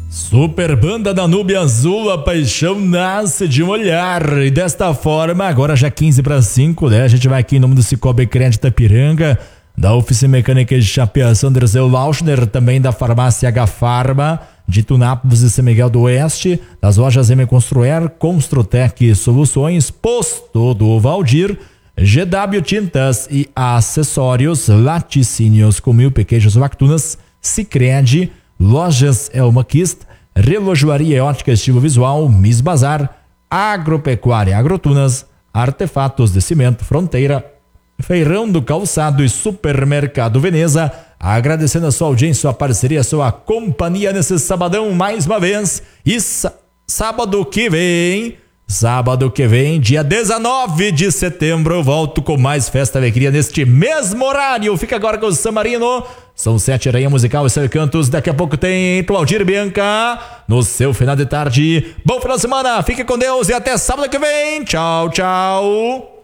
Super Banda Danúbio Azul, a paixão nasce de um olhar. E desta forma, agora já 4:45, né? A gente vai aqui em nome do Cicobi Crédito Ipiranga, da Oficina Mecânica de Chapeação Derceu Lauschner, também da Farmácia H Farma, de Tunápolis e São Miguel do Oeste, das lojas M Construir, Construtec Soluções, Posto do Valdir, GW Tintas e Acessórios, Laticínios com Mil Pequeijos Lactunas, Sicredi, Lojas Elmaquist, Relojoaria e Ótica Estilo Visual, Miss Bazar, Agropecuária Agrotunas, Artefatos de Cimento Fronteira, Feirão do Calçado e Supermercado Veneza. Agradecendo a sua audiência, sua parceria, sua companhia nesse sabadão mais uma vez. E sábado que vem, dia 19 de setembro, eu volto com mais Festa Alegria neste mesmo horário. Fica agora com o Samarino. São 7 Aranha Musical e Seu Cantos. Daqui a pouco tem Claudir Bianca no seu final de tarde. Bom final de semana, fique com Deus e até sábado que vem. Tchau, tchau.